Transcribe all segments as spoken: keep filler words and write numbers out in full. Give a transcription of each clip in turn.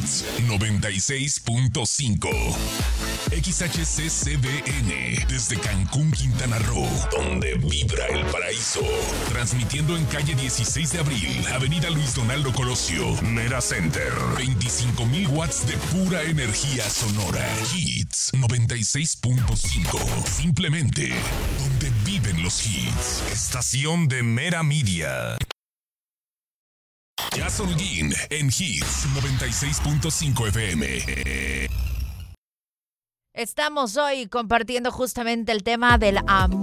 Hits noventa y seis punto cinco. X H C C B N desde Cancún, Quintana Roo, donde vibra el paraíso. Transmitiendo en calle dieciséis de abril, avenida Luis Donaldo Colosio, Mera Center. veinticinco mil watts de pura energía sonora. Hits noventa y seis punto cinco. Simplemente donde viven los hits. Estación de Mera Media. Jazz Holguín en Hits noventa y seis punto cinco F M. Estamos hoy compartiendo justamente el tema del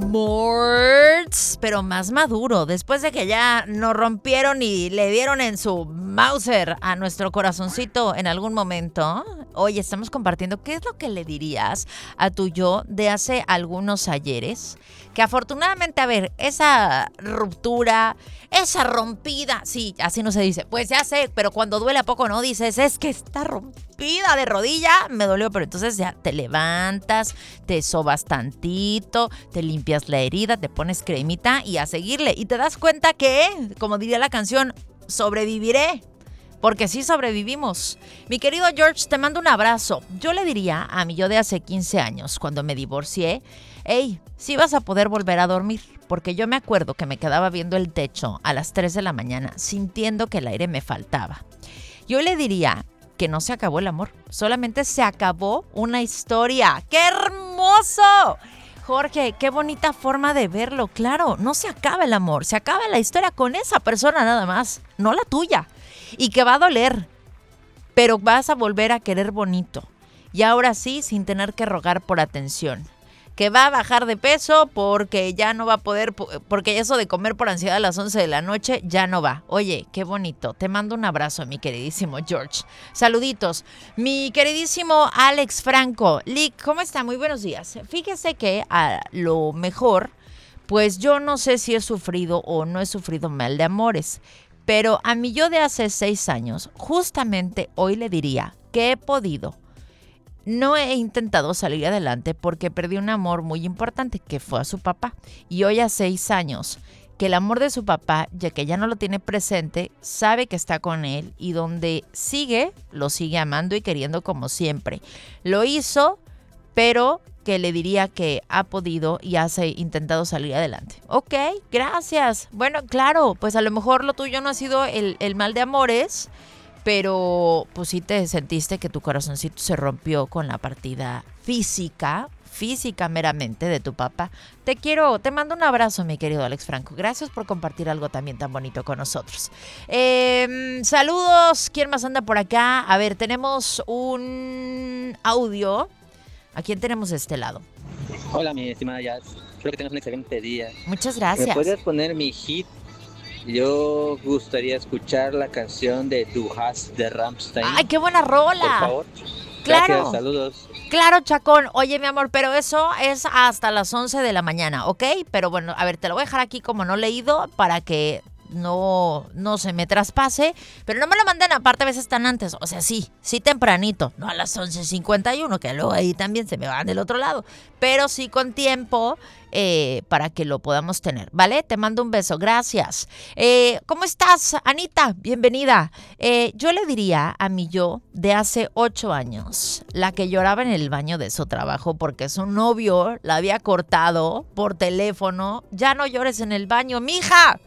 amor, pero más maduro, después de que ya nos rompieron y le dieron en su Mauser a nuestro corazoncito en algún momento. Hoy estamos compartiendo qué es lo que le dirías a tu yo de hace algunos ayeres. Que afortunadamente, a ver, esa ruptura, esa rompida, sí, así no se dice, pues ya sé, pero cuando duele a poco no dices, es que está rompida de rodilla, me dolió, pero entonces ya te levantas, te sobas tantito, te limpias la herida, te pones cremita y a seguirle. Y te das cuenta que, como diría la canción, sobreviviré. Porque sí sobrevivimos. Mi querido George, te mando un abrazo. Yo le diría a mi yo de hace quince años, cuando me divorcié, hey, sí vas a poder volver a dormir. Porque yo me acuerdo que me quedaba viendo el techo a las tres de la mañana, sintiendo que el aire me faltaba. Yo le diría que no se acabó el amor, solamente se acabó una historia. ¡Qué hermoso! Jorge, qué bonita forma de verlo. Claro, no se acaba el amor, se acaba la historia con esa persona nada más, no la tuya. Y que va a doler, pero vas a volver a querer bonito. Y ahora sí, sin tener que rogar por atención. Que va a bajar de peso porque ya no va a poder, porque eso de comer por ansiedad a las once de la noche ya no va. Oye, qué bonito. Te mando un abrazo, mi queridísimo George. Saluditos. Mi queridísimo Alex Franco. Lick, ¿cómo está? Muy buenos días. Fíjese que a lo mejor, pues yo no sé si he sufrido o no he sufrido mal de amores. Pero a mí yo de hace seis años, justamente hoy le diría que he podido. No he intentado salir adelante porque perdí un amor muy importante que fue a su papá. Y hoy a seis años, que el amor de su papá, ya que ya no lo tiene presente, sabe que está con él y donde sigue, lo sigue amando y queriendo como siempre. Lo hizo, pero que le diría que ha podido y ha intentado salir adelante. Ok, gracias. Bueno, claro, pues a lo mejor lo tuyo no ha sido el, el mal de amores, pero pues sí te sentiste que tu corazoncito se rompió con la partida física, física meramente de tu papá. Te quiero, te mando un abrazo, mi querido Alex Franco. Gracias por compartir algo también tan bonito con nosotros. Eh, saludos, ¿quién más anda por acá? A ver, tenemos un audio. ¿A quién tenemos de este lado? Hola, mi estimada Jazz. Espero que tengas un excelente día. Muchas gracias. ¿Me podrías poner mi hit? Yo gustaría escuchar la canción de Du hast de Rammstein. ¡Ay, qué buena rola! Por favor. Claro. Gracias, saludos. Claro, Chacón. Oye, mi amor, pero eso es hasta las once de la mañana, ¿ok? Pero bueno, a ver, te lo voy a dejar aquí como no leído para que no, no se me traspase, pero no me lo manden aparte a veces tan antes, o sea, sí, sí tempranito, no a las once cincuenta y uno, que luego ahí también se me van del otro lado, pero sí con tiempo eh, para que lo podamos tener, ¿vale? Te mando un beso, gracias. Eh, ¿Cómo estás, Anita? Bienvenida. Eh, yo le diría a mi yo de hace ocho años, la que lloraba en el baño de su trabajo porque su novio la había cortado por teléfono, ya no llores en el baño, mija.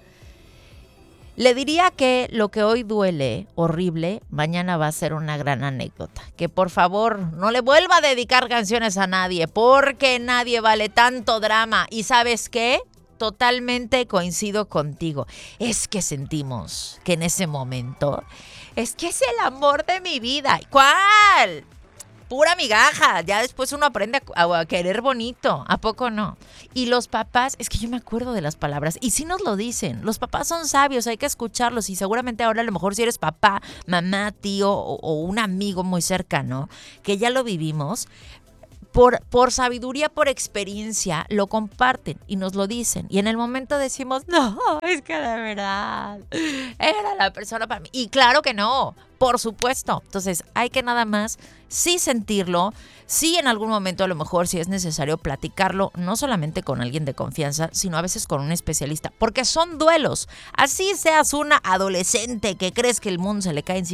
Le diría que lo que hoy duele horrible, mañana va a ser una gran anécdota. Que por favor no le vuelva a dedicar canciones a nadie, porque nadie vale tanto drama. ¿Y sabes qué? Totalmente coincido contigo. Es que sentimos que en ese momento, es que es el amor de mi vida. ¿Cuál? Pura migaja, ya después uno aprende a, a querer bonito, ¿a poco no? Y los papás, es que yo me acuerdo de las palabras, y sí nos lo dicen, los papás son sabios, hay que escucharlos, y seguramente ahora a lo mejor si eres papá, mamá, tío, o, o un amigo muy cercano, que ya lo vivimos, por, por sabiduría, por experiencia, lo comparten y nos lo dicen, y en el momento decimos, no, es que de verdad, era la persona para mí, y claro que no, por supuesto. Entonces hay que nada más sí sentirlo, sí en algún momento a lo mejor si es necesario platicarlo, no solamente con alguien de confianza, sino a veces con un especialista, porque son duelos. Así seas una adolescente que crees que el mundo se le cae encima,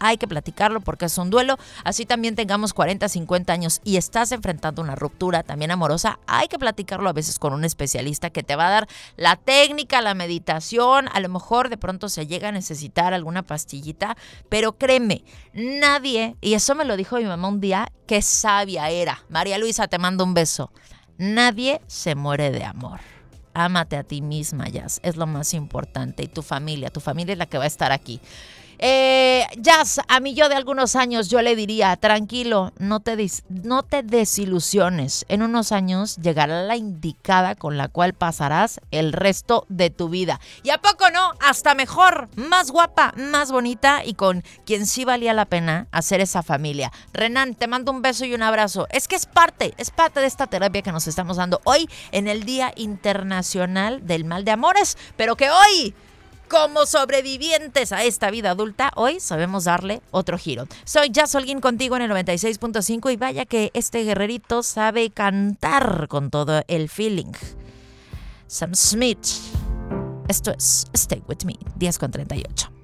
hay que platicarlo porque es un duelo. Así también tengamos cuarenta, cincuenta años y estás enfrentando una ruptura también amorosa, hay que platicarlo a veces con un especialista que te va a dar la técnica, la meditación, a lo mejor de pronto se llega a necesitar alguna pastillita, pero créeme, nadie, y eso me lo dijo mi mamá un día, qué sabia era. María Luisa, te mando un beso. Nadie se muere de amor. Ámate a ti misma, Jazz, es lo más importante. Y tu familia, tu familia es la que va a estar aquí. Eh, Jazz, a mí yo de algunos años yo le diría, tranquilo, no te, dis- no te desilusiones. En unos años llegará la indicada con la cual pasarás el resto de tu vida. ¿Y a poco no? Hasta mejor, más guapa, más bonita y con quien sí valía la pena hacer esa familia. Renan, te mando un beso y un abrazo. Es que es parte, es parte de esta terapia que nos estamos dando hoy en el Día Internacional del Mal de Amores, pero que hoy, como sobrevivientes a esta vida adulta, hoy sabemos darle otro giro. Soy Jazz Holguín contigo en el noventa y seis punto cinco y vaya que este guerrerito sabe cantar con todo el feeling. Sam Smith. Esto es Stay With Me, diez con treinta y ocho.